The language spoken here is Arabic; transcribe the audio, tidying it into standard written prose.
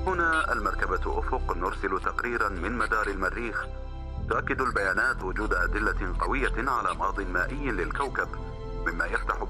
هنا المركبة أفق نرسل تقريرا من مدار المريخ. تؤكد البيانات وجود أدلة قوية على ماض مائي للكوكب، مما يفتح